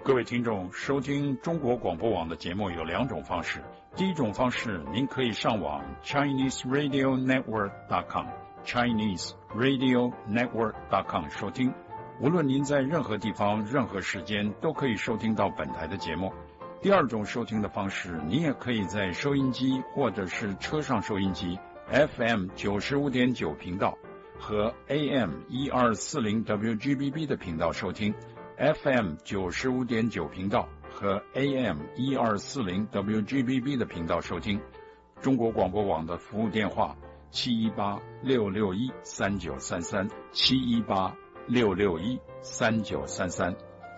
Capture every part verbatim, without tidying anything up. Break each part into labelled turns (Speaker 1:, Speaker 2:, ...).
Speaker 1: 各位听众，收听中国广播网的节目有两种方式。第一种方式，您可以上网 Chinese Radio Network dot com Chinese Radio Network dot com 收听。无论您在任何地方、任何时间，都可以收听到本台的节目。第二种收听的方式，你也可以在收音机或者是车上收音机 F M 九十五点九频道和 A M 一二四零 W G B B 的频道收听。F M 九十五点九频道和 A M 一二四零 W G B B 的频道收听。中国广播网的服务电话七一八六六一三九三三七一八六六一三九三三。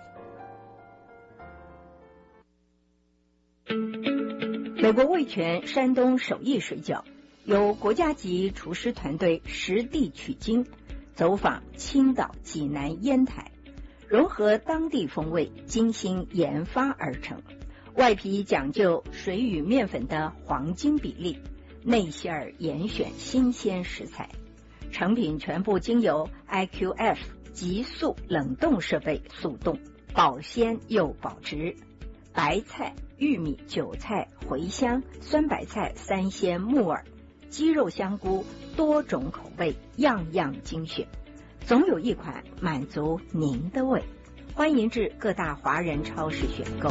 Speaker 2: 美国味全山东手艺水饺由国家级厨师团队实地取经，走访青岛、济南、烟台，融合当地风味，精心研发而成。外皮讲究水与面粉的黄金比例，内馅儿严选新鲜食材，成品全部经由 I Q F 急速冷冻设备速冻，保鲜又保值。白菜、玉米、韭菜、茴香、酸白菜、三鲜、木耳、鸡肉、香菇，多种口味，样样精选，总有一款满足您的胃。欢迎至各大华人超市选购。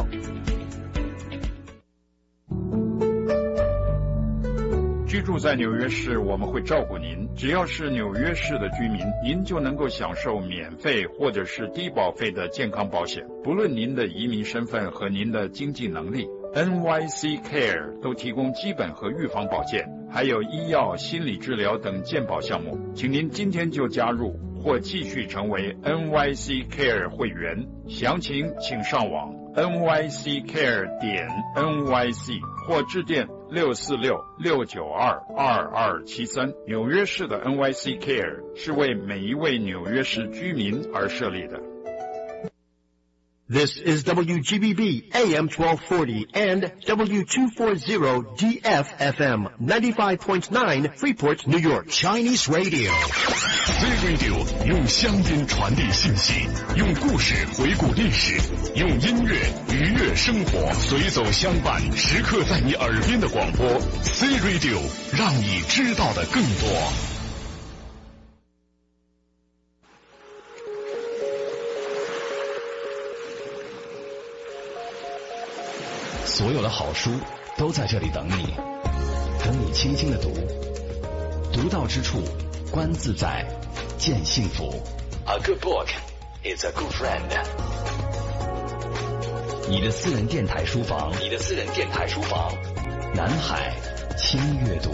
Speaker 1: 居住在纽约市，我们会照顾您。只要是纽约市的居民，您就能够享受免费或者是低保费的健康保险。不论您的移民身份和您的经济能力， N Y C Care 都提供基本和预防保健，还有医药、心理治疗等健保项目。请您今天就加入或继续成为 N Y C Care 会员。详情请上网 N Y C Care 点 N Y C 或致电六四六六九二二二七三。纽约市的 N Y C Care 是为每一位纽约市居民而设立的。
Speaker 3: This is W G B B A M twelve forty and W two forty D F F M ninety-five point nine Freeport, New York.
Speaker 4: Chinese Radio. Z Radio 用乡音传递信息，用故事回顾历史，用音乐愉悦生活，随走相伴，时刻在你耳边的广播 Z Radio， 让你知道的更多。所有的好书都在这里等你，等你轻轻的读，读到之处，观自在，见幸福。A good book is a good friend。你的私人电台书房，你的私人电台书房，南海轻阅读。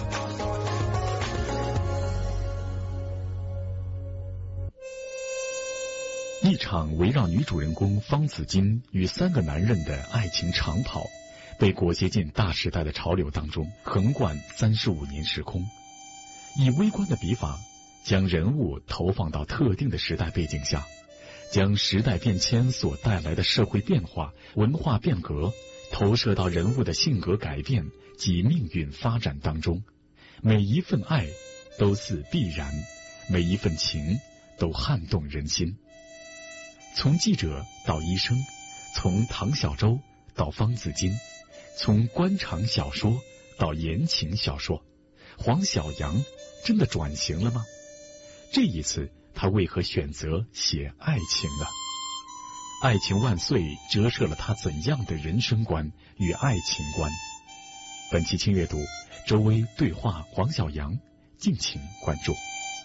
Speaker 4: 一场围绕女主人公方子金与三个男人的爱情长跑，被裹挟进大时代的潮流当中，横贯三十五年时空。以微观的笔法，将人物投放到特定的时代背景下，将时代变迁所带来的社会变化、文化变革投射到人物的性格改变及命运发展当中。每一份爱都似必然，每一份情都撼动人心。从记者到医生，从唐小舟到方子金，从官场小说到言情小说，黄小洋真的转型了吗？这一次他为何选择写爱情呢？爱情万岁折射了他怎样的人生观与爱情观？本期轻阅读，周薇对话黄小洋，敬请关注。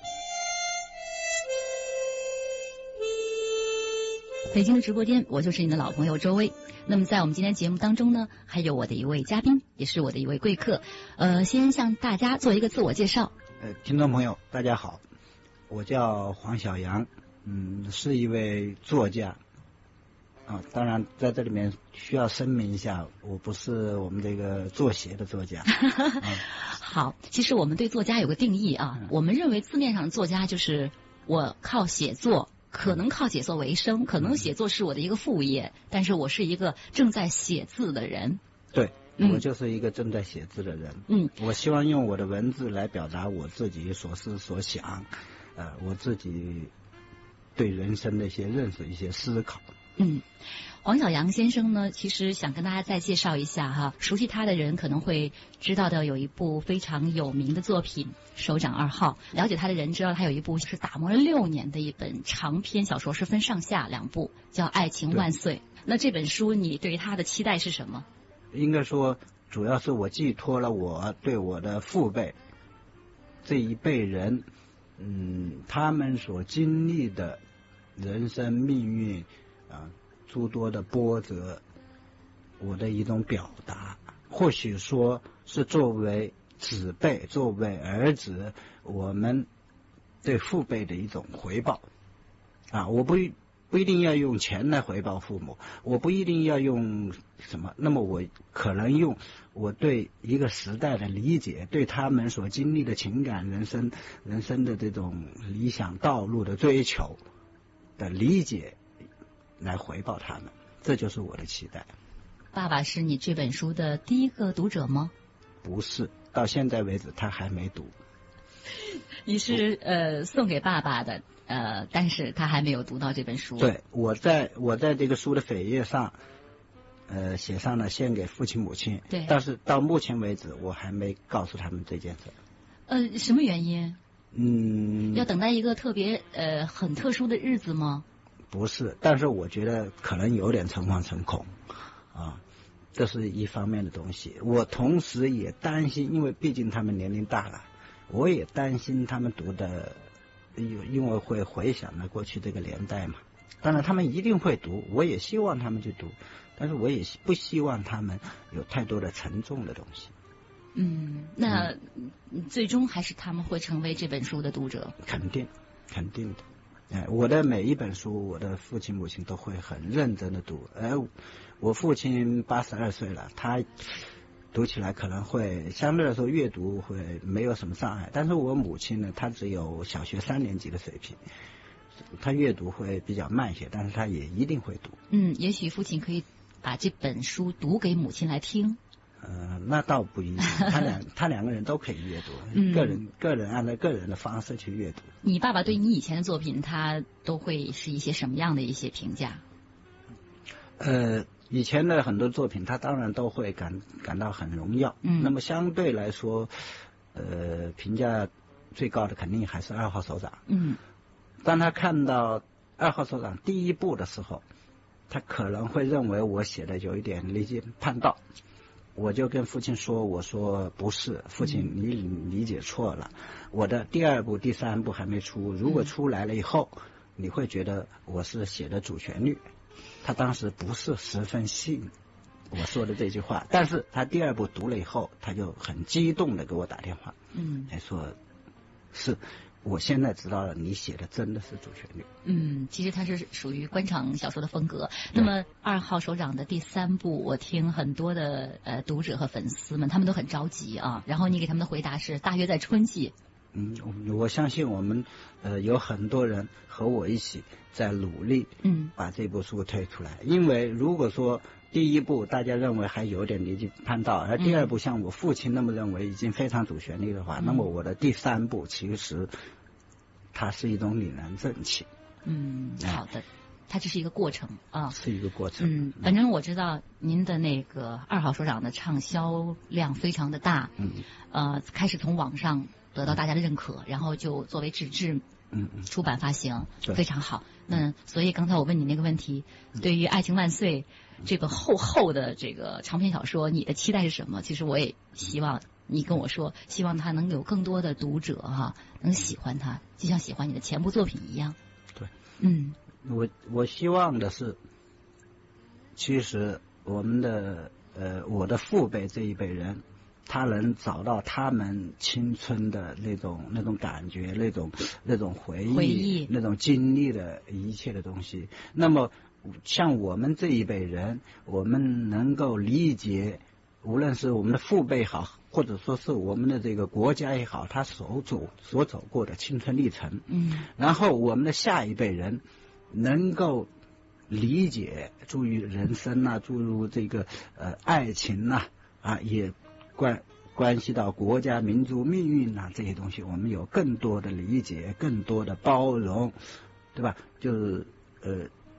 Speaker 5: 北京的直播间，我就是你的老朋友周薇。那么在我们今天节目当中呢，还有我的一位嘉宾，也是我的一位贵客。呃，先向大家做一个自我介绍。
Speaker 6: 呃，听众朋友，大家好，我叫黄小洋，嗯，是一位作家。啊，当然在这里面需要声明一下，我不是我们这个作协的作家。嗯、
Speaker 5: 好，其实我们对作家有个定义啊，嗯、我们认为字面上的作家就是我靠写作。可能靠写作为生，可能写作是我的一个副业，但是我是一个正在写字的人。
Speaker 6: 对，
Speaker 5: 嗯、
Speaker 6: 我就是一个正在写字的人。
Speaker 5: 嗯，
Speaker 6: 我希望用我的文字来表达我自己所思所想，呃，我自己对人生的一些认识、一些思考。
Speaker 5: 嗯。黄小洋先生呢，其实想跟大家再介绍一下哈，熟悉他的人可能会知道的有一部非常有名的作品《首长二号》，了解他的人知道他有一部是打磨了六年的一本长篇小说，是分上下两部，叫《爱情万岁》。那这本书你对于他的期待是什么？
Speaker 6: 应该说，主要是我寄托了我对我的父辈这一辈人，嗯，他们所经历的人生命运啊。诸多的波折，我的一种表达，或许说是作为子辈、作为儿子，我们对父辈的一种回报啊！我不不一定要用钱来回报父母，我不一定要用什么，那么我可能用我对一个时代的理解，对他们所经历的情感、人生、人生的这种理想道路的追求的理解。来回报他们，这就是我的期待。
Speaker 5: 爸爸是你这本书的第一个读者吗？
Speaker 6: 不是，到现在为止他还没读。
Speaker 5: 你是呃送给爸爸的，呃，但是他还没有读到这本书。
Speaker 6: 对，我在我在这个书的扉页上，呃，写上了献给父亲母亲。
Speaker 5: 对，
Speaker 6: 但是到目前为止，我还没告诉他们这件事。
Speaker 5: 呃，什么原因？
Speaker 6: 嗯，
Speaker 5: 要等待一个特别呃很特殊的日子吗？
Speaker 6: 不是，但是我觉得可能有点诚惶诚恐，啊，这是一方面的东西。我同时也担心，因为毕竟他们年龄大了，我也担心他们读的，因为会回想了过去这个年代嘛。当然他们一定会读，我也希望他们去读，但是我也不希望他们有太多的沉重的东西。
Speaker 5: 嗯，那最终还是他们会成为这本书的读者？
Speaker 6: 肯定，肯定的。哎，我的每一本书，我的父亲母亲都会很认真的读。哎，我父亲八十二岁了，他读起来可能会相对来说阅读会没有什么障碍，但是我母亲呢，她只有小学三年级的水平，她阅读会比较慢些，但是她也一定会读。
Speaker 5: 嗯，也许父亲可以把这本书读给母亲来听。
Speaker 6: 呃，那倒不一定，他两他两个人都可以阅读，
Speaker 5: 嗯、
Speaker 6: 个人个人按照个人的方式去阅读。
Speaker 5: 你爸爸对你以前的作品，他都会是一些什么样的一些评价？
Speaker 6: 呃，以前的很多作品，他当然都会感感到很荣耀。嗯，那么相对来说，呃，评价最高的肯定还是二号首长。
Speaker 5: 嗯，
Speaker 6: 当他看到二号首长第一部的时候，他可能会认为我写的有一点离经叛道。我就跟父亲说，我说不是，父亲你理解错了，我的第二部第三部还没出，如果出来了以后，你会觉得我是写的主旋律。他当时不是十分信我说的这句话，但是他第二部读了以后，他就很激动的给我打电话，
Speaker 5: 嗯，
Speaker 6: 他说是我现在知道了，你写的真的是主旋律。
Speaker 5: 嗯，其实它是属于官场小说的风格。那么二号首长的第三部，我听很多的呃读者和粉丝们，他们都很着急啊。然后你给他们的回答是大约在春季。
Speaker 6: 嗯，我相信我们呃有很多人和我一起在努力，
Speaker 5: 嗯，
Speaker 6: 把这部书推出来。因为如果说第一部大家认为还有点离经叛道，而第二部像我父亲那么认为已经非常主旋律的话，嗯、那么我的第三部其实它是一种凛然正气。
Speaker 5: 嗯，好的，它这是一个过程啊，
Speaker 6: 是一个过程。
Speaker 5: 嗯，反正我知道您的那个二号首长的畅销量非常的大，
Speaker 6: 嗯，
Speaker 5: 呃，开始从网上得到大家的认可，然后就作为纸质
Speaker 6: 嗯
Speaker 5: 出版发行，
Speaker 6: 对，
Speaker 5: 非常好。那所以刚才我问你那个问题，对于《爱情万岁》这个厚厚的这个长篇小说，你的期待是什么？其实我也希望你跟我说，希望他能有更多的读者哈，能喜欢他，就像喜欢你的前部作品一样。
Speaker 6: 对，
Speaker 5: 嗯，
Speaker 6: 我我希望的是，其实我们的呃我的父辈这一辈人，他能找到他们青春的那种那种感觉，那种那种回忆，
Speaker 5: 回忆
Speaker 6: 那种经历的一切的东西。那么像我们这一辈人，我们能够理解，无论是我们的父辈好，或者说是我们的这个国家也好，他所走所走过的青春历程，
Speaker 5: 嗯，
Speaker 6: 然后我们的下一辈人能够理解，诸于人生啊，诸如这个呃爱情呐 啊, 啊，也关关系到国家民族命运啊这些东西，我们有更多的理解，更多的包容，对吧？就是呃。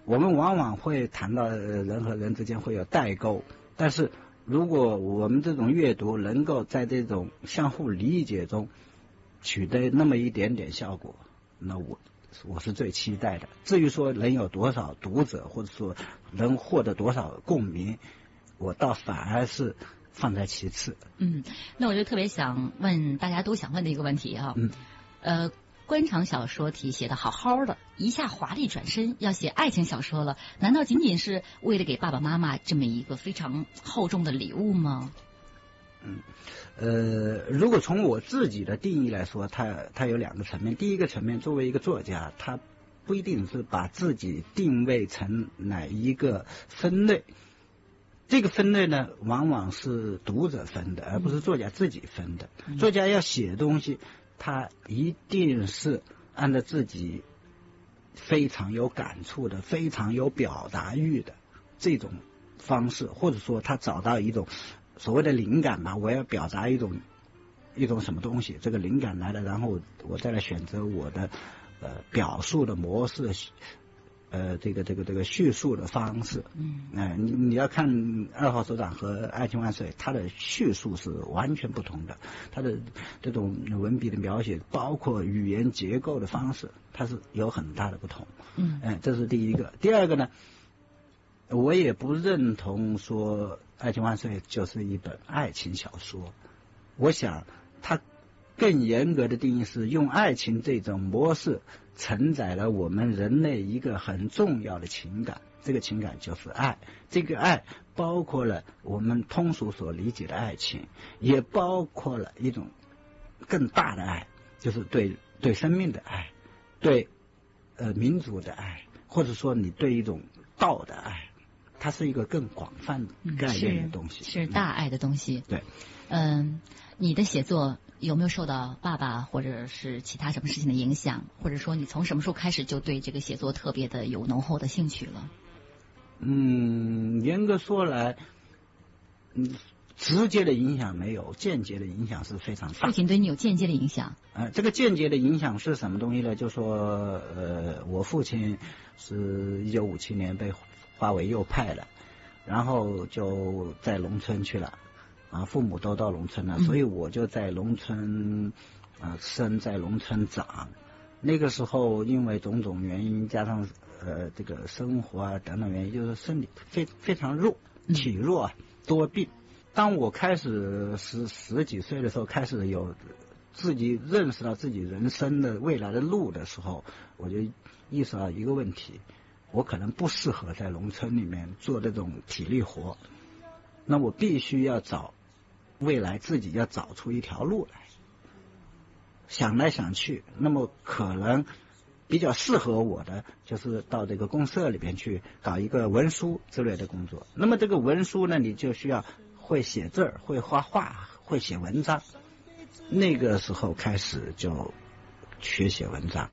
Speaker 6: 我们往往会谈到人和人之间会有代沟，但是如果我们这种阅读能够在这种相互理解中取得那么一点点效果，那我我是最期待的。至于说能有多少读者，或者说能获得多少共鸣，我倒反而是放在其次。
Speaker 5: 嗯，那我就特别想问大家都想问的一个问题啊，
Speaker 6: 嗯，
Speaker 5: 呃，官场小说题写的好好的，一下华丽转身要写爱情小说了，难道仅仅是为了给爸爸妈妈这么一个非常厚重的礼物吗？
Speaker 6: 嗯，呃，如果从我自己的定义来说，它它有两个层面。第一个层面，作为一个作家，他不一定是把自己定位成哪一个分类，这个分类呢，往往是读者分的，而不是作家自己分的。
Speaker 5: 嗯、
Speaker 6: 作家要写东西，他一定是按照自己非常有感触的、非常有表达欲的这种方式，或者说他找到一种所谓的灵感吧，我要表达一种一种什么东西，这个灵感来了，然后我再来选择我的呃表述的模式，呃这个这个这个叙述的方式。
Speaker 5: 嗯，
Speaker 6: 哎、呃，你你要看二号首长和爱情万岁，它的叙述是完全不同的，它的这种文笔的描写，包括语言结构的方式，它是有很大的不同。
Speaker 5: 嗯，
Speaker 6: 哎、呃，这是第一个。第二个呢，我也不认同说《爱情万岁》就是一本爱情小说。我想它更严格的定义是用爱情这种模式承载了我们人类一个很重要的情感，这个情感就是爱。这个爱包括了我们通俗所理解的爱情，也包括了一种更大的爱，就是对对生命的爱，对呃民族的爱，或者说你对一种道的爱。它是一个更广泛概念的东西，
Speaker 5: 嗯、是, 是大爱的东西。
Speaker 6: 嗯、对，
Speaker 5: 嗯，你的写作有没有受到爸爸或者是其他什么事情的影响？或者说你从什么时候开始就对这个写作特别的有浓厚的兴趣了？
Speaker 6: 嗯，严格说来，嗯，直接的影响没有，间接的影响是非常大。
Speaker 5: 父亲对你有间接的影响？
Speaker 6: 呃，这个间接的影响是什么东西呢？就说呃，我父亲是一九五七年被划为右派了，然后就在农村去了，啊，父母都到农村了，
Speaker 5: 嗯、
Speaker 6: 所以我就在农村啊、呃、生，在农村长。那个时候因为种种原因，加上呃这个生活啊等等原因，就是身体非非常弱，体弱啊，多病。当我开始十十几岁的时候，开始有自己认识到自己人生的未来的路的时候，我就意识到一个问题。我可能不适合在农村里面做这种体力活，那我必须要找未来自己要找出一条路来。想来想去，那么可能比较适合我的就是到这个公社里边去搞一个文书之类的工作。那么这个文书呢，你就需要会写字儿、会画画、会写文章。那个时候开始就学写文章。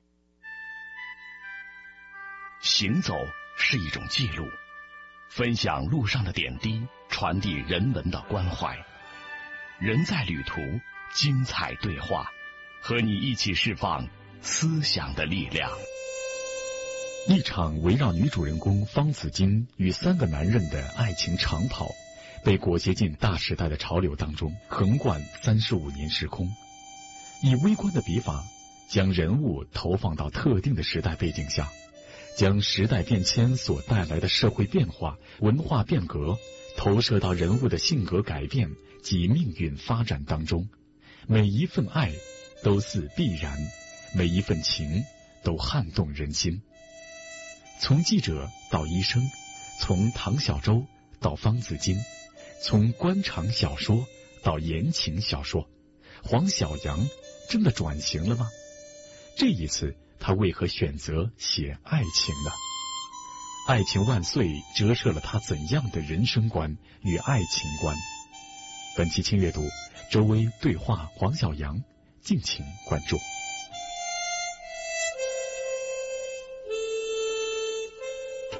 Speaker 7: 行走是一种记录，分享路上的点滴，传递人文的关怀。人在旅途，精彩对话，和你一起释放思想的力量。
Speaker 4: 一场围绕女主人公方子金与三个男人的爱情长跑，被裹挟进大时代的潮流当中，横贯三十五年时空。以微观的笔法，将人物投放到特定的时代背景下，将时代变迁所带来的社会变化、文化变革投射到人物的性格改变及命运发展当中。每一份爱都似必然，每一份情都撼动人心。从记者到医生，从唐小舟到方子金，从官场小说到言情小说，黄小阳真的转型了吗？这一次他为何选择写爱情呢？爱情万岁折射了他怎样的人生观与爱情观？本期轻阅读，周薇对话黄小阳，敬请关注。
Speaker 5: 继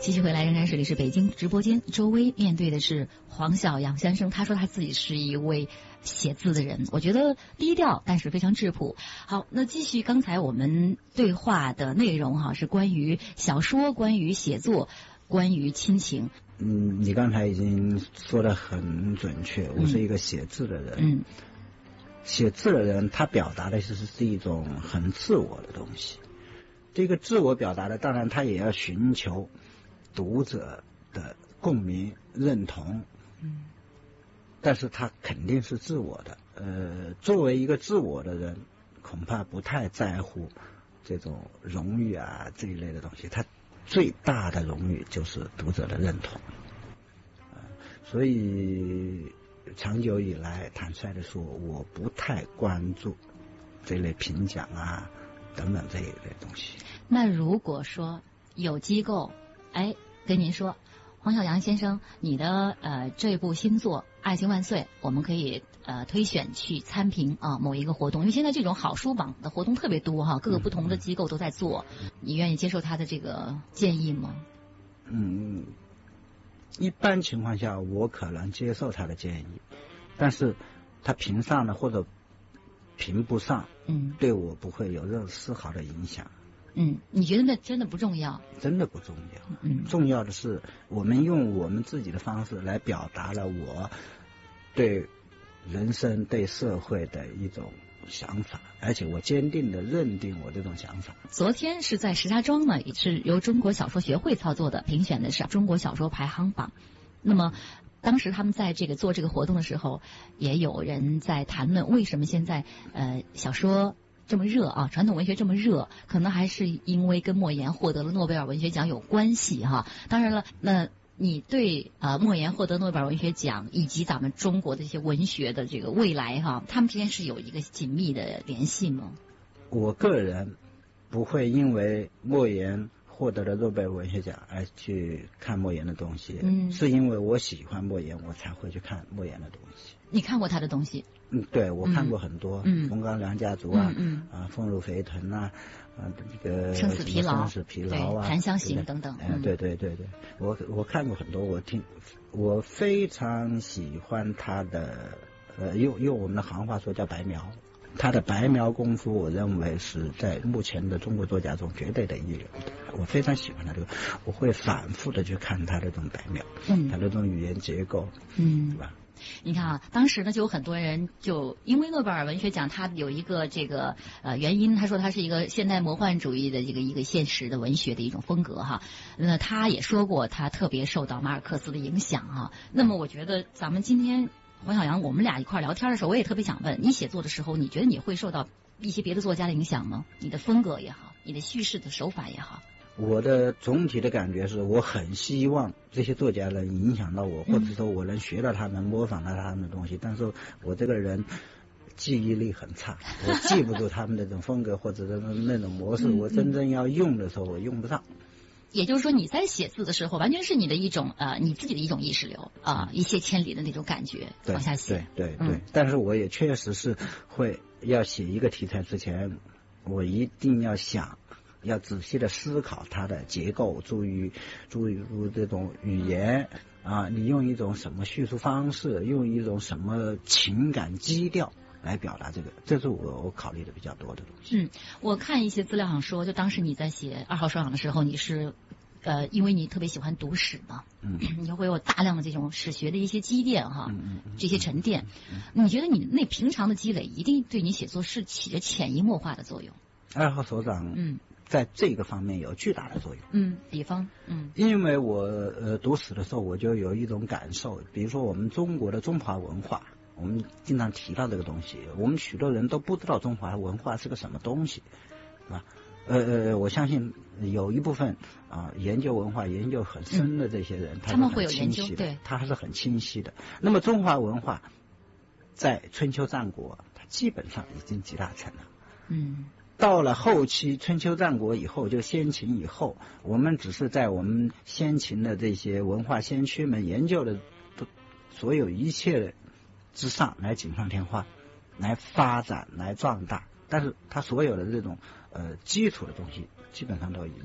Speaker 5: 继续回来，仍然这里是北京直播间，周薇面对的是黄小洋先生，他说他自己是一位写字的人，我觉得低调但是非常质朴。好，那继续刚才我们对话的内容哈，是关于小说，关于写作，关于亲情。
Speaker 6: 嗯，你刚才已经说得很准确，我是一个写字的人。嗯，写字的人他表达的是是一种很自我的东西。这个自我表达的，当然他也要寻求读者的共鸣认同。嗯，但是他肯定是自我的。呃，作为一个自我的人，恐怕不太在乎这种荣誉啊这一类的东西。他最大的荣誉就是读者的认同。呃、所以长久以来，坦率的说，我不太关注这类评奖啊等等这一类东西。
Speaker 5: 那如果说有机构哎跟您说，黄小洋先生，你的呃这部新作《爱情万岁》，我们可以呃推选去参评啊某一个活动，因为现在这种好书榜的活动特别多哈，各个不同的机构都在做，嗯、你愿意接受他的这个建议吗？
Speaker 6: 嗯，一般情况下我可能接受他的建议，但是他评上了或者评不上，嗯，对我不会有任何丝毫的影响。
Speaker 5: 嗯，你觉得那真的不重要？
Speaker 6: 真的不重要。嗯，重要的是我们用我们自己的方式来表达了我对人生、对社会的一种想法，而且我坚定的认定我这种想法。
Speaker 5: 昨天是在石家庄呢，也是由中国小说学会操作的，评选的是中国小说排行榜。那么当时他们在这个做这个活动的时候，也有人在谈论为什么现在呃小说这么热啊，传统文学这么热，可能还是因为跟莫言获得了诺贝尔文学奖有关系哈。当然了，那你对啊、呃、莫言获得诺贝尔文学奖以及咱们中国的一些文学的这个未来哈，他们之间是有一个紧密的联系吗？
Speaker 6: 我个人不会因为莫言获得了诺贝尔文学奖而去看莫言的东西，嗯，是因为我喜欢莫言，我才会去看莫言的东西。
Speaker 5: 你看过他的东西？
Speaker 6: 嗯，对，我看过很多，嗯，风干梁家族啊，嗯嗯啊，丰乳肥臀啊，啊，这个
Speaker 5: 生死疲劳、
Speaker 6: 生死疲劳啊，
Speaker 5: 檀香刑等等，
Speaker 6: 嗯，对对对对，我我看过很多，我听，我非常喜欢他的，呃，用用我们的行话说叫白描。他的白描功夫，我认为是在目前的中国作家中绝对的一流的。我非常喜欢他这个，我会反复的去看他的这种白描，嗯，他的这种语言结构，嗯，对吧？
Speaker 5: 你看啊，当时呢就有很多人就因为诺贝尔文学奖，它有一个这个呃原因，他说它是一个现代魔幻主义的这个一个现实的文学的一种风格哈。那他也说过，他特别受到马尔克斯的影响哈。那么我觉得咱们今天黄小洋我们俩一块聊天的时候，我也特别想问你，写作的时候，你觉得你会受到一些别的作家的影响吗？你的风格也好，你的叙事的手法也好。
Speaker 6: 我的总体的感觉是我很希望这些作家能影响到我，或者说我能学到他们、模仿到他们的东西，但是我这个人记忆力很差，我记不住他们的这种风格或者是那种模式，我真正要用的时候我用不上。
Speaker 5: 也就是说，你在写字的时候，完全是你的一种呃，你自己的一种意识流啊、呃，一泻千里的那种感觉往下写。
Speaker 6: 对对对、嗯，但是我也确实是会要写一个题材之前，我一定要想。要仔细的思考它的结构，注意注意这种语言啊，你用一种什么叙述方式，用一种什么情感基调来表达这个，这是我我考虑的比较多的东西。
Speaker 5: 嗯，我看一些资料上说，就当时你在写二号收养的时候，你是呃，因为你特别喜欢读史嘛，嗯，你会有大量的这种史学的一些积淀哈，嗯嗯，这些沉淀，嗯嗯，你觉得你那平常的积累一定对你写作是起着潜移默化的作用？
Speaker 6: 二号首长，嗯。在这个方面有巨大的作用。
Speaker 5: 嗯，比方，嗯，
Speaker 6: 因为我呃读史的时候，我就有一种感受，比如说我们中国的中华文化，我们经常提到这个东西，我们许多人都不知道中华文化是个什么东西，是吧？呃呃，我相信有一部分啊、呃、研究文化研究很深的这些人，嗯、
Speaker 5: 他们会有研究，对，
Speaker 6: 他还是很清晰的。那么中华文化在春秋战国，它基本上已经集大成了。嗯。到了后期春秋战国以后，就先秦以后，我们只是在我们先秦的这些文化先驱们研究的所有一切之上来锦上添花，来发展来壮大，但是它所有的这种呃基础的东西基本上都已经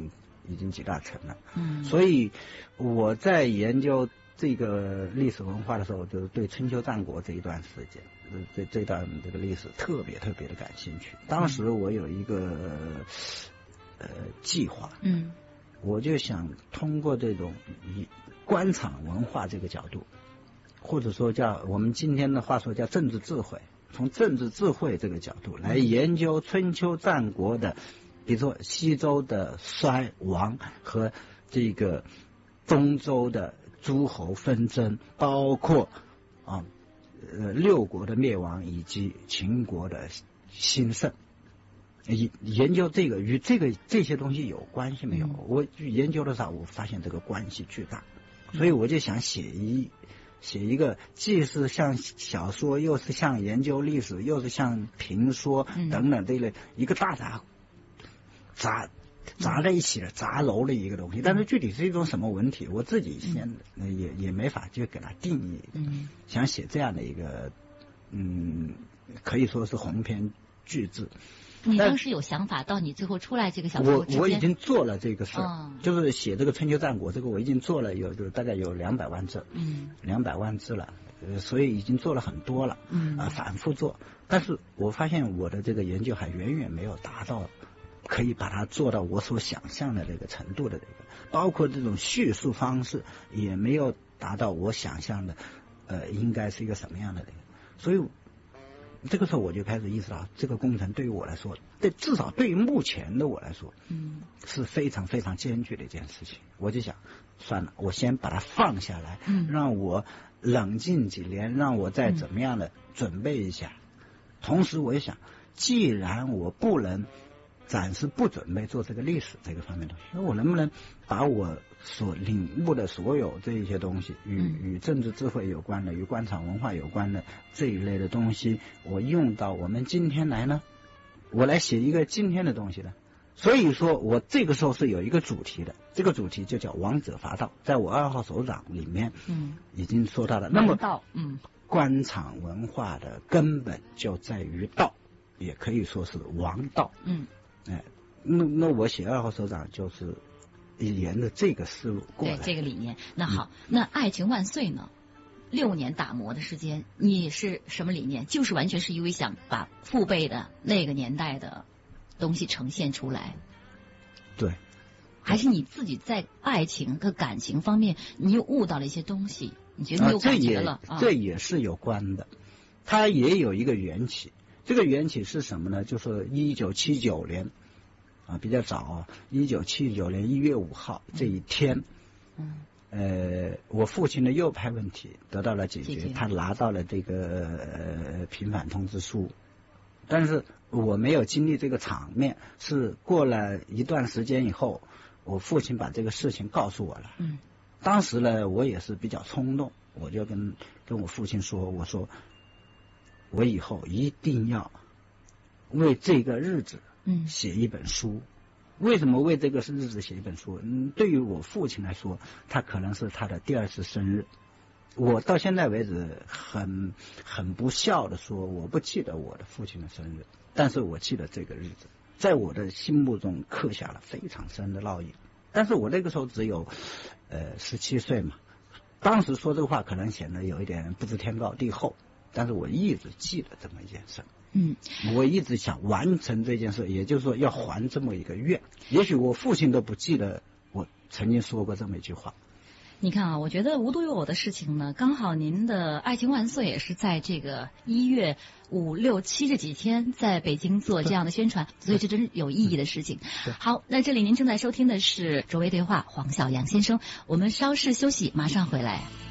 Speaker 6: 已经集大成了。
Speaker 5: 嗯，
Speaker 6: 所以我在研究这个历史文化的时候，就是对春秋战国这一段时间，这这段这个历史特别特别的感兴趣。当时我有一个呃计划，
Speaker 5: 嗯，
Speaker 6: 我就想通过这种以官场文化这个角度，或者说叫我们今天的话说叫政治智慧，从政治智慧这个角度来研究春秋战国的，比如说西周的衰亡和这个东周的诸侯纷争，包括啊呃六国的灭亡以及秦国的兴盛。研研究这个与这个这些东西有关系没有？我研究的时候，我发现这个关系巨大，所以我就想写一写一个既是像小说，又是像研究历史，又是像评说等等这一类一个大杂杂杂在一起的杂糅的一个东西。但是具体是一种什么文体，我自己先也也没法就给它定义。
Speaker 5: 嗯，
Speaker 6: 想写这样的一个，嗯，可以说是鸿篇巨制。
Speaker 5: 你当时有想法，到你最后出来这个小说
Speaker 6: 我我已经做了这个事儿，
Speaker 5: 哦，
Speaker 6: 就是写这个春秋战国，这个我已经做了有就大概有两百万字，
Speaker 5: 嗯，
Speaker 6: 两百万字了，呃，所以已经做了很多了，
Speaker 5: 嗯
Speaker 6: 啊、呃，反复做，但是我发现我的这个研究还远远没有达到可以把它做到我所想象的这个程度的这个，包括这种叙述方式也没有达到我想象的，呃，应该是一个什么样的这个，所以。这个时候我就开始意识到，这个工程对于我来说，对至少对于目前的我来说，
Speaker 5: 嗯，
Speaker 6: 是非常非常艰巨的一件事情。我就想，算了，我先把它放下来，
Speaker 5: 嗯，
Speaker 6: 让我冷静几年，让我再怎么样的准备一下。嗯、同时，我也想，既然我不能暂时不准备做这个历史这个方面的东西，那我能不能把我所领悟的所有这一些东西，与与政治智慧有关的，与官场文化有关的这一类的东西，我用到我们今天来呢？我来写一个今天的东西呢？所以说我这个时候是有一个主题的，这个主题就叫王者伐道，在我二号首长里面，嗯，已经说到了。那么，
Speaker 5: 嗯，
Speaker 6: 官场文化的根本就在于道，也可以说是王道，
Speaker 5: 嗯，
Speaker 6: 哎，那那我写二号首长就是沿着这个思路过来，
Speaker 5: 对这个理念。那好，嗯、那爱情万岁呢？六年打磨的时间，你是什么理念？就是完全是因为想把父辈的那个年代的东西呈现出来。
Speaker 6: 对，
Speaker 5: 还是你自己在爱情和感情方面，你又悟到了一些东西，你觉得你有感觉了？
Speaker 6: 啊、这, 也、啊、这也是有关的，它也有一个缘起。这个缘起是什么呢？就是一九七九年啊，比较早啊，一九七九年一月五号这一天，
Speaker 5: 嗯。
Speaker 6: 呃，我父亲的右派问题得到了解决，他拿到了这个呃平反通知书，但是我没有经历这个场面，是过了一段时间以后，我父亲把这个事情告诉我了。
Speaker 5: 嗯，
Speaker 6: 当时呢，我也是比较冲动，我就跟跟我父亲说，我说我以后一定要为这个日子嗯写一本书。嗯，为什么为这个日子写一本书？嗯，对于我父亲来说，他可能是他的第二次生日。我到现在为止很很不孝的说，我不记得我的父亲的生日，但是我记得这个日子，在我的心目中刻下了非常深的烙印。但是我那个时候只有呃十七岁嘛，当时说这个话可能显得有一点不知天高地厚，但是我一直记得这么一件事。
Speaker 5: 嗯，
Speaker 6: 我一直想完成这件事，也就是说要还这么一个愿。也许我父亲都不记得我曾经说过这么一句话。
Speaker 5: 你看啊，我觉得无独有偶的事情呢，刚好您的爱情万岁也是在这个一月五六七这几天在北京做这样的宣传，所以这真是有意义的事情。好，那这里您正在收听的是卓微对话，黄小阳先生，我们稍事休息，马上回来。